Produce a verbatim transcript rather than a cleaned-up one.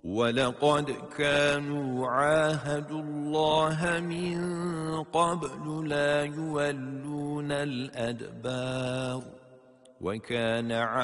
ولقد كانوا عاهدوا الله من قبل لا يولون الأدبار وكان